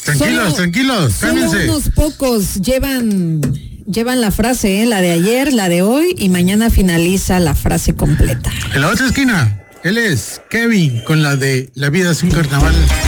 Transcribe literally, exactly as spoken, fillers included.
Tranquilos, Solo- tranquilos, Solo cálmense. unos pocos llevan, llevan la frase, ¿eh? La de ayer, la de hoy, y mañana finaliza la frase completa. En la otra esquina, él es Kevin con la de La vida es un carnaval.